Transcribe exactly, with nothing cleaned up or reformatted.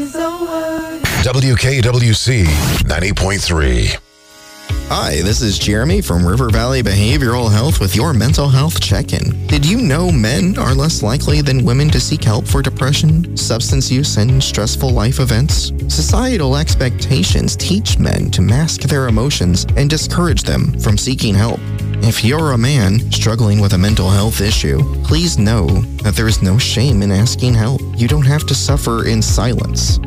W K W C ninety point three. Hi, this is Jeremy from River Valley Behavioral Health with your mental health check-in. Did you know men are less likely than women to seek help for depression, substance use, and stressful life events? Societal expectations teach men to mask their emotions and discourage them from seeking help. If you're a man struggling with a mental health issue, please know that there is no shame in asking help. You don't have to suffer in silence.